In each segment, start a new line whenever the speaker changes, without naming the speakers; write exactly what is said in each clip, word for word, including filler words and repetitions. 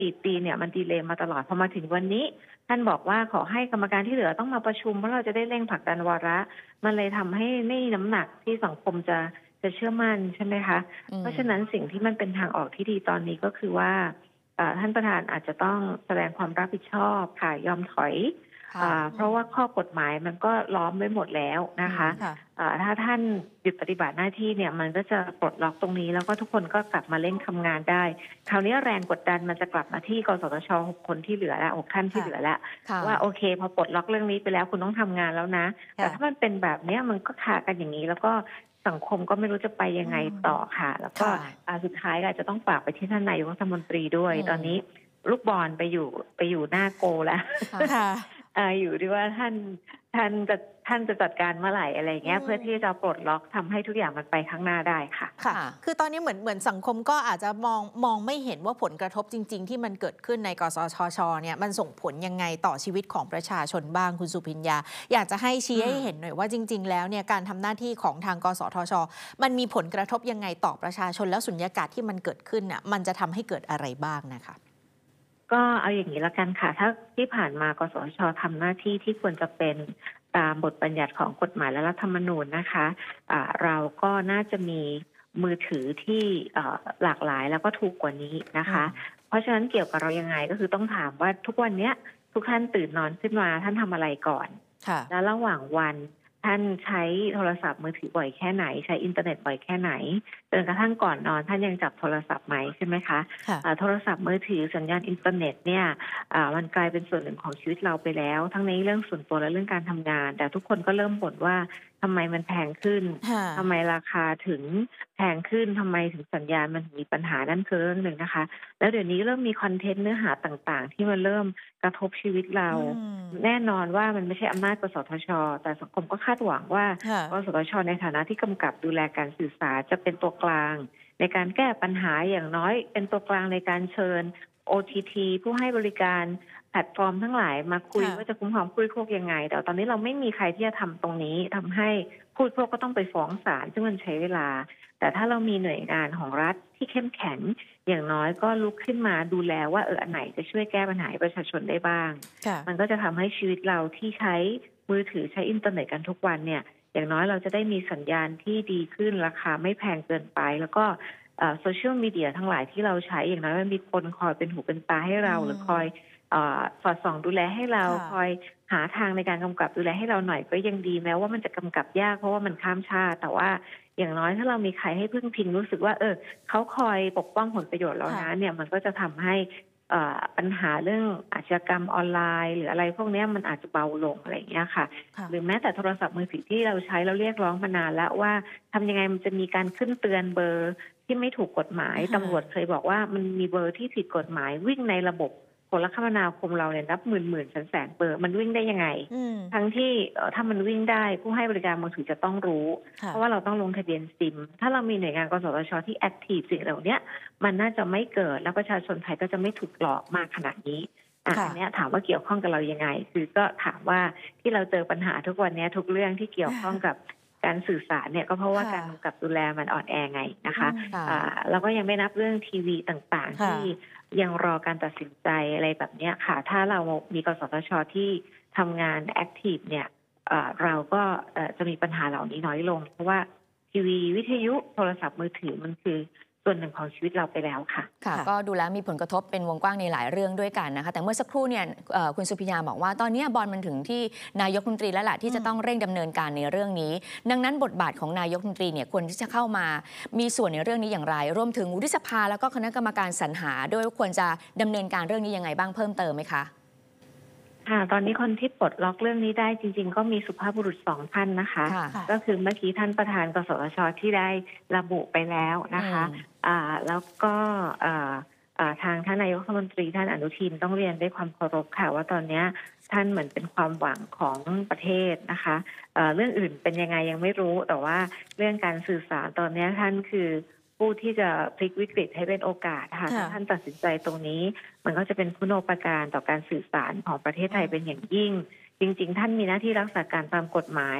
สี่ปีเนี่ยมันดีเลย์มาตลอดพอมาถึงวันนี้ท่านบอกว่าขอให้กรรมการที่เหลือต้องมาประชุมเพราะเราจะได้เร่งผลักดันวาระมันเลยทำให้ไม่มีน้ำหนักที่สังคมจะจะเชื่อมั่นใช่ไหมคะเพราะฉะนั้นสิ่งที่มันเป็นทางออกที่ดีตอนนี้ก็คือว่าท่านประธานอาจจะต้องแสดงความรับผิดชอบค่ะยอมถอยเพราะว่าข้อกฎหมายมันก็ล้อมไว้หมดแล้วนะคะถ้าท่านหยุดปฏิบัติหน้าที่เนี่ยมันก็จะปลดล็อกตรงนี้แล้วก็ทุกคนก็กลับมาเร่งทำงานได้คราวนี้แรงกดดันมันจะกลับมาที่กสทชหกคนที่เหลือแล้วหกท่านที่เหลือแล้วว่าโอเคพอปลดล็อกเรื่องนี้ไปแล้วคุณต้องทำงานแล้วนะแต่ถ้ามันเป็นแบบนี้มันก็คากันอย่างนี้แล้วก็สังคมก็ไม่รู้จะไปยังไงต่อค่ะแล้วก็สุดท้ายก็อาจจะต้องฝากไปที่ท่านนายกรัฐมนตรีด้วยตอนนี้ลูกบอลไปอยู่ไปอยู่หน้าโกแล้วอยู่ที่ว่าท่านท่านจะท่านจะจัดการเมื่อไหร่อะไรเงี้ยเพื่อที่จะปลดล็อกทำให้ทุกอย่างมันไปข้างหน้าได้ค่ะ
ค่ะคือตอนนี้เหมือนเหมือนสังคมก็อาจจะมองมองไม่เห็นว่าผลกระทบจริงๆที่มันเกิดขึ้นในกสทชเนี่ยมันส่งผลยังไงต่อชีวิตของประชาชนบ้างคุณสุพิญญาอยากจะให้ชี้ให้เห็นหน่อยว่าจริงๆแล้วเนี่ยการทำหน้าที่ของทางกสทชมันมีผลกระทบยังไงต่อประชาชนแล้วสุญญากาศที่มันเกิดขึ้นน่ะมันจะทำให้เกิดอะไรบ้างนะคะ
ก็เอาอย่างนี้ละกันค่ะถ้าที่ผ่านมากสทชทำหน้าที่ที่ควรจะเป็นตามบทบัญญัติของกฎหมายและรัฐธรรมนูญนะคะะเราก็น่าจะมีมือถือที่หลากหลายแล้วก็ถูกกว่านี้นะคะเพราะฉะนั้นเกี่ยวกับเรายังไงก็คือต้องถามว่าทุกวันนี้ทุกท่านตื่นนอนขึ้นมาท่านทำอะไรก่อนแล้วระหว่างวันท่านใช้โทรศัพท์มือถือบ่อยแค่ไหนใช้อินเทอร์เน็ตบ่อยแค่ไหนจนกระทั่งก่อนนอนท่านยังจับโทรศัพท์ไหมใช่ไหมคะโทรศัพท์มือถือสัญญาณอินเทอร์เน็ตเนี่ยมันกลายเป็นส่วนหนึ่งของชีวิตเราไปแล้วทั้งในเรื่องส่วนตัวและเรื่องการทำงานแต่ทุกคนก็เริ่มบ่นว่าทำไมมันแพงขึ้นทำไมราคาถึงแพงขึ้นทำไมถึงสัญญาณมันมีปัญหานั่นคือเรื่องหนึ่งนะคะแล้วเดี๋ยวนี้เริ่มมีคอนเทนต์เนื้อหาต่างๆที่มันเริ่มกระทบชีวิตเราแน่นอนว่ามันไม่ใช่อำนาจกสทชแต่สังคมก็คาดหวังว่ากสทชในฐานะที่กำกับดูแลการสื่อสารจะเป็นตัวกลางในการแก้ปัญหาอย่างน้อยเป็นตัวกลางในการเชิญ โอ ที ที ผู้ให้บริการแพลตฟอร์มทั้งหลายมาคุยว่าจะคุ้มครองผู้บริโภคยังไงแต่ตอนนี้เราไม่มีใครที่จะทำตรงนี้ทำให้ผู้บริโภคก็ต้องไปฟ้องศาลซึ่งมันใช้เวลาแต่ถ้าเรามีหน่วยงานของรัฐที่เข้มแข็งอย่างน้อยก็ลุกขึ้นมาดูแลว่าเอออันไหนจะช่วยแก้ปัญหาประชาชนได้บ้างมันก็จะทำให้ชีวิตเราที่ใช้มือถือใช้อินเทอร์เน็ตกันทุกวันเนี่ยอย่างน้อยเราจะได้มีสัญญาณที่ดีขึ้นราคาไม่แพงเกินไปแล้วก็โซเชียลมีเดียทั้งหลายที่เราใช้อย่างน้อยมันมีคนคอยเป็นหูเป็นตาให้เราหรือคอยสอดส่องดูแลให้เราคอยหาทางในการกำกับดูแลให้เราหน่อยก็ยังดีแม้ว่ามันจะกำกับยากเพราะว่ามันข้ามชาติแต่ว่าอย่างน้อยถ้าเรามีใครให้พึ่งพิงรู้สึกว่าเออเขาคอยปกป้องผลประโยชน์เรานะเนี่ยมันก็จะทำให้ปัญหาเรื่องอาชญากรรมออนไลน์หรืออะไรพวกนี้มันอาจจะเบาลงอะไรอย่างเงี้ยค่ะหรือแม้แต่โทรศัพท์มือถือที่เราใช้เราเรียกร้องมานานแล้วว่าทำยังไงมันจะมีการขึ้นเตือนเบอร์ที่ไม่ถูกกฎหมายตำรวจเคยบอกว่ามันมีเบอร์ที่ผิดกฎหมายวิ่งในระบบโทรคมนาคมเราเนี่ยนับหมื่นหมื่นแสนแสนเบอร์มันวิ่งได้ยังไงทั้งที่ถ้ามันวิ่งได้ผู้ให้บริการมือถือจะต้องรู้เพราะว่าเราต้องลงทะเบียนซิมถ้าเรามีหน่วยงานกสทชที่แอคทีฟสิ่งเหล่านี้มันน่าจะไม่เกิดแล้วประชาชนไทยก็จะไม่ถูกหลอกมากขนาดนี้อันนี้ถามว่าเกี่ยวข้องกับเรายังไงคือก็ถามว่าที่เราเจอปัญหาทุกวันนี้ทุกเรื่องที่เกี่ยวข้องกับการสื่อสารเนี่ยก็เพราะว่าการกำกับดูแลมันอ่อนแอไงนะคะแล้วก็ยังไม่นับเรื่องทีวีต่างๆที่ยังรอการตัดสินใจอะไรแบบนี้ค่ะถ้าเรามีกสทชที่ทำงานแอคทีฟเนี่ยเราก็จะมีปัญหาเหล่านี้น้อยลงเพราะว่าทีวีวิทยุโทรศัพท์มือถือมันคือส่วนหนึ่งของชีวิตเราไปแล้วค่ะ
ค่ะก็ดูแลมีผลกระทบเป็นวงกว้างในหลายเรื่องด้วยกันนะคะแต่เมื่อสักครู่เนี่ยคุณสุพิญญาบอกว่าตอนนี้บอลมันถึงที่นายกรัฐมนตรีแล้วแหละที่จะต้องเร่งดำเนินการในเรื่องนี้ดังนั้นบทบาทของนายกรัฐมนตรีเนี่ยควรที่จะเข้ามามีส่วนในเรื่องนี้อย่างไรรวมถึงวุฒิสภาแล้วก็คณะกรรมการสรรหาด้วยควรจะดำเนินการเรื่องนี้ยังไงบ้างเพิ่มเติมไหมคะ
ค่ะตอนนี้คนที่ปลดล็อกเรื่องนี้ได้จริงๆก็มีสุภาพบุรุษสองท่านนะคะก็คือเมื่อกี้ท่านประธานกสทชที่ได้ระบุไปแล้วนะคะอ่าแล้วก็อ่าทางท่านนายกรัฐมนตรีท่านอนุทินต้องเรียนด้วยความเคารพค่ะว่าตอนนี้ท่านเหมือนเป็นความหวังของประเทศนะคะเอ่อเรื่องอื่นเป็นยังไงยังไม่รู้แต่ว่าเรื่องการสื่อสารตอนนี้ท่านคือผู้ที่จะพลิกวิกฤตให้เป็นโอกาสค่ะถ้าท่านตัดสินใจตรงนี้มันก็จะเป็นคุณูปการต่อการสื่อสารของประเทศไทยเป็นอย่างยิ่งจริงๆท่านมีหน้าที่รักษาการตามกฎหมาย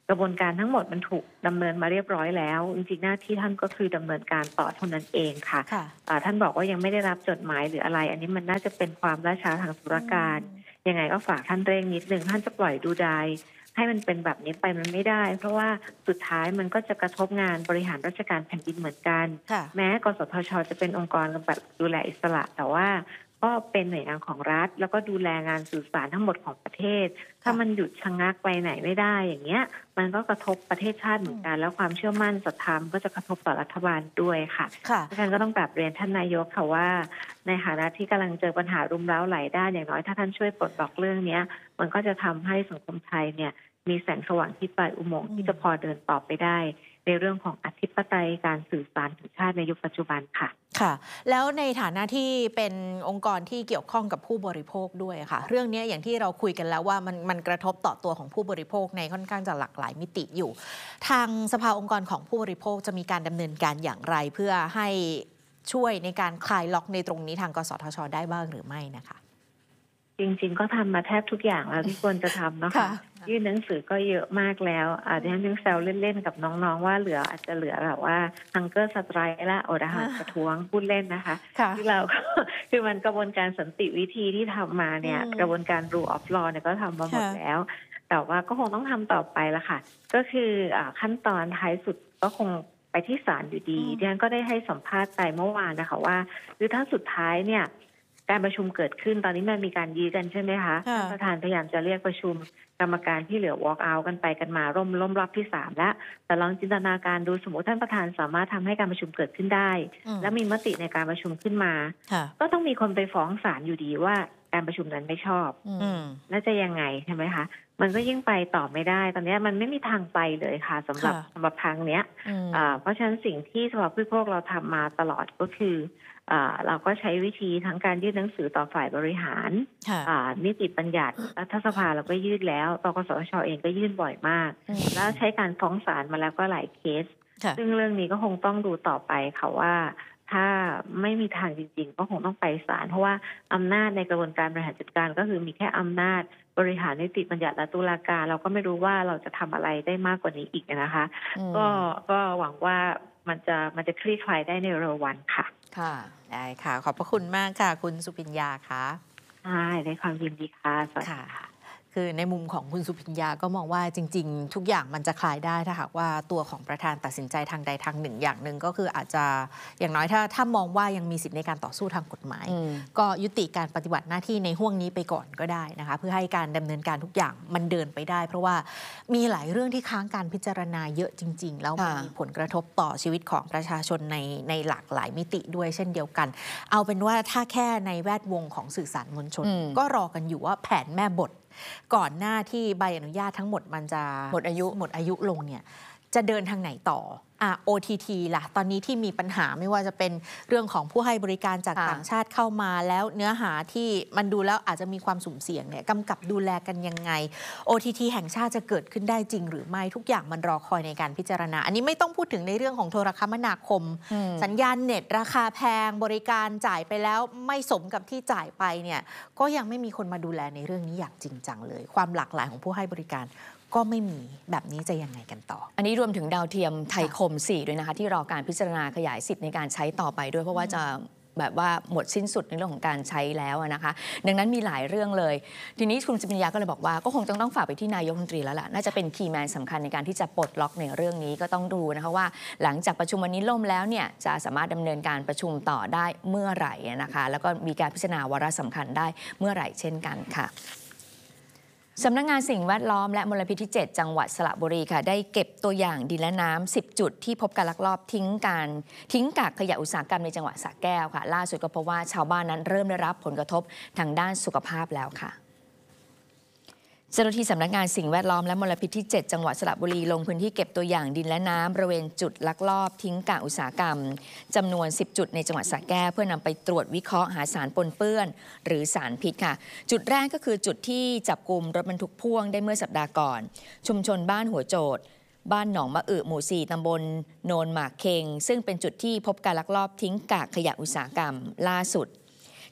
กระบวนการทั้งหมดมันถูกดำเนินมาเรียบร้อยแล้วจริงๆหน้าที่ท่านก็คือดำเนินการต่อเท่านั้นเองค่ะท่านบอกว่ายังไม่ได้รับจดหมายหรืออะไรอันนี้มันน่าจะเป็นความล่าช้าทางธุรการยังไงก็ฝากท่านเร่งนิดนึงท่านจะปล่อยดูดายให้มันเป็นแบบนี้ไปมันไม่ได้เพราะว่าสุดท้ายมันก็จะกระทบงานบริหารราชการแผ่นดินเหมือนกันแม้กสทช.จะเป็นองค์กรแบบดูแลอิสระแต่ว่าก็เป็นหน่วยงานของรัฐแล้วก็ดูแลงานสื่อสารทั้งหมดของประเทศถ้ามันหยุดชะงักไปไหนไม่ได้อย่างเงี้ยมันก็กระทบประเทศชาติเหมือนกันแล้วความเชื่อมั่นศรัทธาก็จะกระทบต่อรัฐบาลด้วยค่ะเพราะฉะนั้นก็ต้องกราบเรียนท่านนายกค่ะว่าในฐานะที่กำลังเจอปัญหารุมเร้าหลายด้านอย่างน้อยถ้าท่านช่วยปลดล็อกเรื่องนี้มันก็จะทำให้สังคมไทยเนี่ยมีแสงสว่างที่ปลายอุโมงค์ที่จะพอเดินต่อไปได้ในเรื่องของอธิปไตยการสื่อสารของชาติในยุคปัจจุบันค่ะ
ค่ะแล้วในฐานะที่เป็นองค์กรที่เกี่ยวข้องกับผู้บริโภคด้วยค่ะเรื่องนี้อย่างที่เราคุยกันแล้วว่ามันมันกระทบต่อตัวของผู้บริโภคในค่อนข้างจะหลากหลายมิติอยู่ทางสภาองค์กรของผู้บริโภคจะมีการดำเนินการอย่างไรเพื่อให้ช่วยในการคลายล็อกในตรงนี้ทางกสทช.ได้บ้างหรือไม่นะคะ
จริงๆก็ทำมาแทบทุกอย่างแล้วที่ควรจะทำนะคะยื่นหนังสือก็เยอะมากแล้วอาจจะยังแซวเล่นๆกับน้องๆว่าเหลืออาจจะเหลือแบบว่าฮังเกอร์สไตรค์และอดอาหารประท้วงพูดเล่นนะคะที่เราก็คือมันกระบวนการสันติวิธีที่ทำมาเนี่ยกระบวนการ rule of law เนี่ยก็ทำมาหมดแล้วแต่ว่าก็คงต้องทำต่อไปละค่ะก็คือขั้นตอนท้ายสุดก็คงไปที่ศาลอยู่ดีดิฉันก็ได้ให้สัมภาษณ์ไปเมื่อวานนะคะว่าหรือถ้าสุดท้ายเนี่ยการประชุมเกิดขึ้นตอนนี้มันมีการยื้อกันใช่ไหมคะท่านประธานพยายามจะเรียกประชุมกรรมการที่เหลือ walk out กันไปกันมาร่มร่มรอบที่สามแล้วแต่ลองจินตนาการดูสมมติท่านประธานสามารถทำให้การประชุมเกิดขึ้นได้และมีมติในการประชุมขึ้นมาก็ต้องมีคนไปฟ้องศาลอยู่ดีว่าการประชุมนั้นไม่ชอบแล้วจะยังไงใช่ไหมคะมันก็ยิ่งไปต่อไม่ได้ตอนนี้มันไม่มีทางไปเลยค่ะสำหรับสำหรับทางเนี้ยเพราะฉะนั้นสิ่งที่สภาผู้บริโภคเราทำมาตลอดก็คือเราก็ใช้วิธีทั้งการยื่นหนังสือต่อฝ่ายบริหารนิติบัญญัติรัฐสภาเราก็ยื่นแล้วตกสทช.เองก็ยื่นบ่อยมากแล้วใช้การฟ้องศาลมาแล้วก็หลายเคสซึ่งเรื่องนี้ก็คงต้องดูต่อไปค่ะว่าถ้าไม่มีทางจริงๆก็คงต้องไปศาลเพราะว่าอำนาจในกระบวนการบริหารจัดการก็คือมีแค่อำนาจบริหารนิติบัญญัติและตุลาการเราก็ไม่รู้ว่าเราจะทำอะไรได้มากกว่านี้อีกนะคะก็ก็หวังว่ามันจะมันจะคลี่คลายได้ในเร็ววันค่ะ
ค่ะได้ค่ะขอบพระคุณมากค่ะคุณสุพิญญาค่ะ
ใช่ได้ความยินดีค่ะสวัสดีค่ะ
คือในมุมของคุณสุพิญญาก็มองว่าจริงๆทุกอย่างมันจะคลายได้ถ้าหากว่าตัวของประธานตัดสินใจทางใดทางหนึ่งอย่างหนึ่งก็คืออาจจะอย่างน้อยถ้าถ้ามองว่ายังมีสิทธิในการต่อสู้ทางกฎหมายก็ยุติการปฏิบัติหน้าที่ในห่วงนี้ไปก่อนก็ได้นะคะเพื่อให้การดำเนินการทุกอย่างมันเดินไปได้เพราะว่ามีหลายเรื่องที่ค้างการพิจารณาเยอะจริงๆแล้วมันมีผลกระทบต่อชีวิตของประชาชนในในหลากหลายมิติด้วยเช่นเดียวกันเอาเป็นว่าถ้าแค่ในแวดวงของสื่อสารมวลชนก็รอกันอยู่ว่าแผนแม่บทก่อนหน้าที่ใบอนุญาตทั้งหมดมันจะ
หมดอายุ
หมดอายุลงเนี่ยจะเดินทางไหนต่ออ่ะ โอ ที ที ล่ะตอนนี้ที่มีปัญหาไม่ว่าจะเป็นเรื่องของผู้ให้บริการจากต่างชาติเข้ามาแล้วเนื้อหาที่มันดูแล้วอาจจะมีความสุ่มเสี่ยงเนี่ยกำกับดูแลกันยังไง โอ ที ที แห่งชาติจะเกิดขึ้นได้จริงหรือไม่ทุกอย่างมันรอคอยในการพิจารณาอันนี้ไม่ต้องพูดถึงในเรื่องของโทรคมนาคมสัญญาณเน็ตราคาแพงบริการจ่ายไปแล้วไม่สมกับที่จ่ายไปเนี่ยก็ยังไม่มีคนมาดูแลในเรื่องนี้อย่างจริงจังเลยความหลากหลายของผู้ให้บริการก็ไม่มีแบบนี้จะยังไงกันต่อ
อันนี้รวมถึงดาวเทียมไทยคมสี่ด้วยนะคะที่รอการพิจารณาขยายสิทธิ์ในการใช้ต่อไปด้วยเพราะว่าจะแบบว่าหมดสิ้นสุดในเรื่องของการใช้แล้วนะคะดังนั้นมีหลายเรื่องเลยทีนี้คุณสุพิญญาก็เลยบอกว่าก็คงต้องต้องฝากไปที่นายกรัฐมนตรีแล้วล่ะน่าจะเป็นคีย์แมนสำคัญในการที่จะปลดล็อกในเรื่องนี้ก็ต้องดูนะคะว่าหลังจากประชุมวันนี้ล่มแล้วเนี่ยจะสามารถดำเนินการประชุมต่อได้เมื่อไหร่นะคะแล้วก็มีการพิจารณาวาระสำคัญได้เมื่อไหร่เช่นกันค่ะสำนักงานสิ่งแวดล้อมและมลพิษที่เจ็ดจังหวัดสระบุรีค่ะได้เก็บตัวอย่างดินและน้ำสิบจุดที่พบการลักลอบทิ้งการทิ้งกากขยะอุตสาหกรรมในจังหวัดสระแก้วค่ะล่าสุดก็พบว่าชาวบ้านนั้นเริ่มได้รับผลกระทบทางด้านสุขภาพแล้วค่ะเจ้าหน้าที่สำนักงานสิ่งแวดล้อมและมลพิษที่เจ็ดจังหวัดสระบุรีลงพื้นที่เก็บตัวอย่างดินและน้ำบริเวณจุดลักลอบทิ้งกากอุตสาหกรรมจำนวนสิบจุดในจังหวัดสระแก้วเพื่อนำไปตรวจวิเคราะห์หาสารปนเปื้อนหรือสารพิษค่ะจุดแรกก็คือจุดที่จับกุมรถบรรทุกพ่วงได้เมื่อสัปดาห์ก่อนชุมชนบ้านหัวโจดบ้านหนองมะอึหมู่สี่ตำบลโนนหมากเคงซึ่งเป็นจุดที่พบการลักลอบทิ้งกากขยะอุตสาหกรรมล่าสุด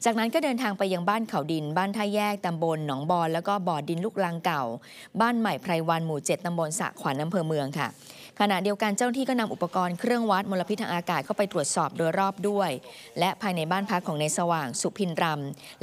จากนั้นก็เดินทางไปยังบ้านเขาดินบ้านท่าแยกตำบลหนองบอนแล้วก็บ่อดินลูกลังเก่าบ้านใหม่ไพรวันหมู่เจ็ดตำบลสะขวัญอำเภอเมืองค่ะขณะเดียวกันเจ้าหน้าที่ก็นำอุปกรณ์เครื่องวัดมลพิษทางอากาศเข้าไปตรวจสอบโดยรอบด้วยและภายในบ้านพักของนายสว่างสุพินรำ